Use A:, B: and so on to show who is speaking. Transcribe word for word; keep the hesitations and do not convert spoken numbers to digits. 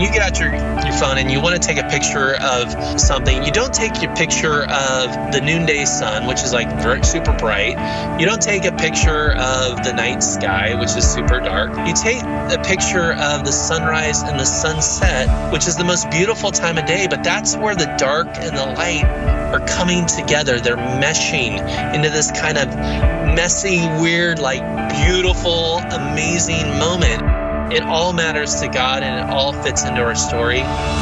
A: you get out your, your phone and you want to take a picture of something, you don't take your picture of the noonday sun, which is like very, super bright. You don't take a picture of the night sky, which is super dark. You take a picture of the sunrise and the sunset, which is the most beautiful time of day, but that's where the dark and the light are coming together. They're meshing into this kind of messy, weird, like beautiful, amazing moment. It all matters to God and it all fits into our story.